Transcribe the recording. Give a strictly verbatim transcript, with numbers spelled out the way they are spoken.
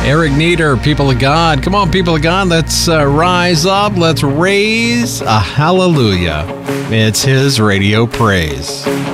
Eric Nieder, people of God. Come on, people of God, let's uh, rise up. Let's raise a hallelujah. It's his radio praise.